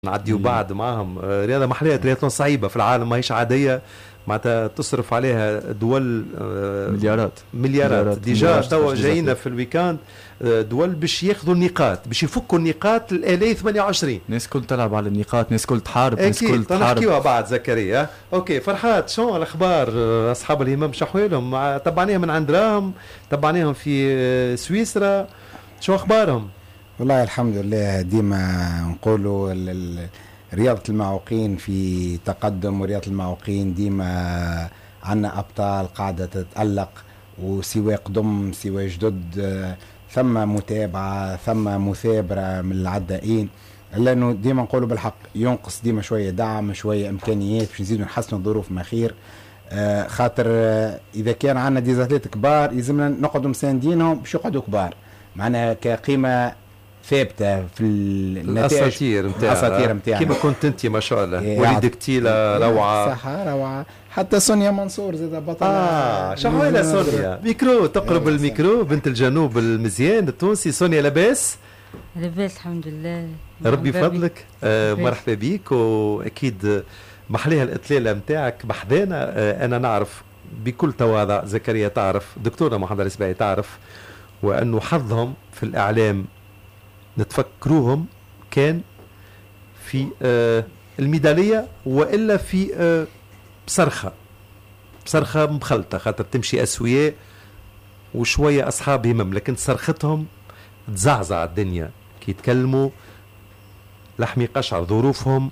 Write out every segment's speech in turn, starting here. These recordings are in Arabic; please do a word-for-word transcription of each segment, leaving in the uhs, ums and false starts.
نعديوا بعد معهم. رياضة محلية، رياضة صعيبة في العالم، ماهيش عادية معناتها تصرف عليها دول مليارات مليارات ديجا. توا جايين في الويكاند دول باش ياخذوا النقاط، باش يفكوا النقاط الالي ثمانية وعشرين. ناس كل تلعب على النقاط، ناس كل تحارب، ناس كل تحارب. نحكيوها بعد زكريا. اوكي فرحات، شو الاخبار اصحاب الهمم؟ شحوالهم؟ تبعناهم من عند راهم، تبعناهم في سويسرا، شو اخبارهم؟ والله الحمد لله. ديما نقولوا رياضة المعوقين في تقدم، ورياضة المعوقين ديما عنا أبطال قاعدة تتألق، وسواء قدم سواء جدد ثم متابعة ثم مثابرة من العدائين. لأنه ديما نقولوا بالحق ينقص ديما شوية دعم، شوية إمكانيات باش نزيدوا نحسنوا الظروف ما خير. آه خاطر آه إذا كان عنا ديزاتليت كبار يلزمنا نقعدوا مساندينهم باش يقعدوا كبار، معناها كقيمة ثابته في النتائج، الاساطير نتاعها، الاساطير نتاعها كيما كنت انت ما شاء الله. وليدك تيلا روعه، صح روعه. حتى سونيا منصور زاد بطله. اه شحوالة سونيا؟ ميكرو تقرب الميكرو، بنت الجنوب المزيان التونسي. سونيا لاباس؟ لاباس الحمد لله، ربي يفضلك. آه مرحبا بيك، واكيد محليها الاطلاله نتاعك بحذانا. آه انا نعرف بكل تواضع، زكريا تعرف، دكتوره محمد الاسباعي تعرف، وانه حظهم في الاعلام نتفكروهم كان في آه الميدالية، وإلا في آه بصرخة بصرخة مخلطة، خاطر تمشي أسوياء وشوية أصحاب همم، لكن صرختهم تزعزع الدنيا كي يتكلموا، لحمي قشعر. ظروفهم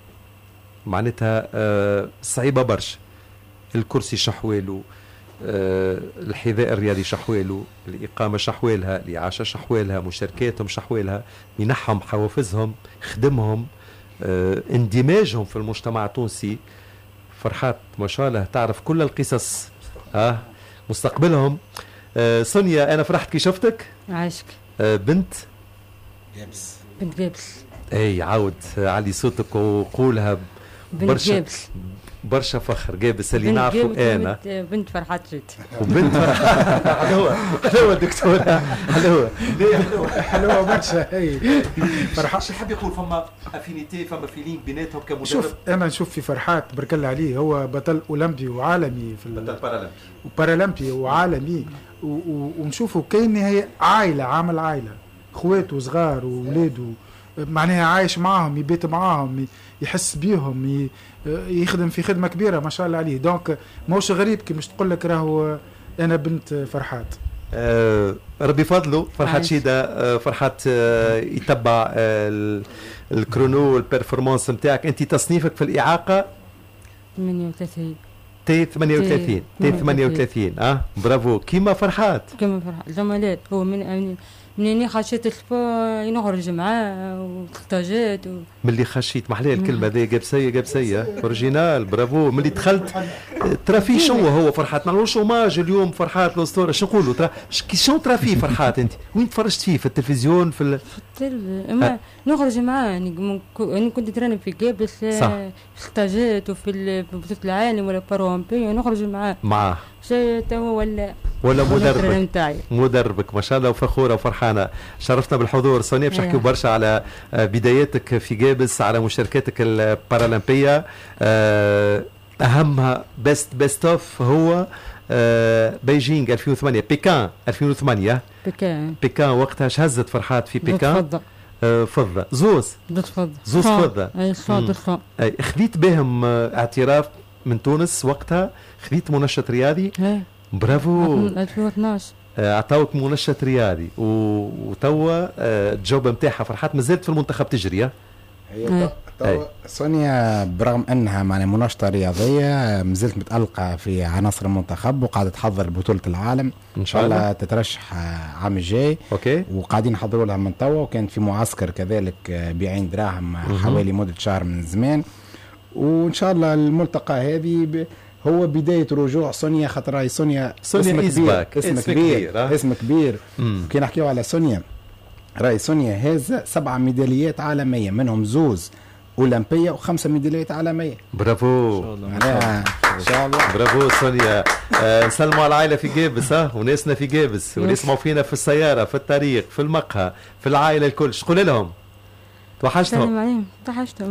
معناتها آه صعيبة برشا. الكرسي شحواله، أه الحذاء الرياضي شحواله، الإقامة شحوالها، الإعاشة شحوالها، مشاركاتهم شحوالها، منحهم حوافزهم، خدمهم، أه اندماجهم في المجتمع التونسي. فرحات ما شاء الله تعرف كل القصص، أه مستقبلهم. أه سونيا أنا فرحت كي شفتك. عاشك. أه بنت جابس، بنت جابس. أي عاود علي صوتك وقولها. بنت جابس، برشا فخر. جابس اللي نعرفه انا بنت فرحات جد، وبنت فرحات حلوه حلوه دكتوره حلوه حلوه برشا. هي فرحات شو حاب يقول؟ فما افينيتي، فما فيلينج بيناتهم كمدرب؟ شوف انا نشوف في فرحات بارك الله عليه، هو بطل اولمبي وعالمي في بطل بارالمبي وبارالمبي وعالمي، ونشوفوا كاين هي عائله، عامل عائله، اخواته صغار واولاده، معناها عايش معاهم، يبيت معاهم، يحس بيهم، يخدم في خدمه كبيره ما شاء الله عليه. دونك موش غريب كي مش تقول لك راهو انا بنت فرحات. أه ربي فضله. فرحات شيده. أه فرحات أه يتبع أه الكرونو والبرفورمانس نتاعك. انت تصنيفك في الاعاقه ثمانية وثلاثين. تي ثمانية وثلاثين. تي ثمانية وثلاثين. اه برافو. كيما فرحات كيما فرحات جمالات. هو من منين خشيت السبور نخرج معاه وتختاجات و... ملي خشيت محليه الكلمه ذي قبسيه قبسيه اوريجينال. برافو. ملي دخلت ترى في شو هو فرحات نعملوا شوماج اليوم. فرحات الاسطوره شو نقولوا؟ ترى شو ترى فيه فرحات؟ انت وين تفرجت فيه؟ في التلفزيون؟ في ال... في التلفزيون نخرج معاه. يعني انا كنت تراني في قابس في اختاجات وفي بطولة العالم ولا بارومبي، نخرج معاه معاه شيء هو ولا ولا مدربك مدربك ما شاء الله، وفخوره وفرحانه. شرفتنا بالحضور سونيا. باش نحكيو برشا على بداياتك في جابس، على مشاركاتك البارالمبيه. اهمها بيست بيست اوف هو بيجينغ ألفين وثمانية، بكان ألفين وثمانية. بكان بكان وقتها شهزت فرحات في بكان؟ فضة. فضة زوز فضة زوز فضة. اي فضة. اي خذيت بهم اعتراف من تونس وقتها، خذيت منشط رياضي. برافو. ألفين واثناش اعطاوك منشط رياضي، وتوا الجوب نتاعها فرحات مازالت في المنتخب تجري. هي تو سونيا برغم انها معناها منشطه رياضيه مازالت متالقه في عناصر المنتخب، وقاعده تحضر بطوله العالم ان شاء الله تترشح عام الجاي. اوكي. وقاعدين نحضروا لها من توا، وكانت في معسكر كذلك بعين دراهم حوالي مده شهر من زمان. وان شاء الله الملتقى هذه ب... هو بداية رجوع سونيا، خاطر راهي سونيا سونيا اسم كبير، اسم, اسم كبير, كبير اسم كبير. كي نحكيو على سونيا، راهي سونيا هذا سبع ميداليات عالمية، منهم زوز أولمبية وخمسة ميداليات عالمية. برافو ان شاء الله ان شاء الله. برافو سونيا. آه نسلموا على العائلة في جابس، ها وناسنا في جابس، واللي يسمعوا فينا في السيارة، في الطريق، في المقهى، في العائلة الكل. شقول لهم؟ توحشتهم. سلام عليهم توحشتهم.